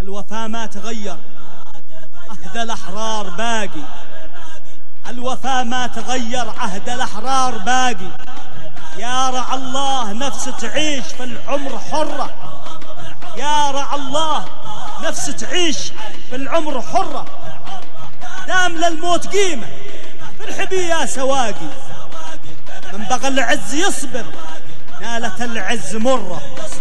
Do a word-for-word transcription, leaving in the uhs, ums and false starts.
الوفا ما تغير، عهد الأحرار باقي. الوفا ما تغير، عهد الأحرار باقي. يا رعى الله نفس تعيش في العمر حرة، يا رعى الله نفس تعيش في العمر حرة. دام للموت قيمة فرح بي يا سواقي، من بغى العز يصبر نالت العز مرة.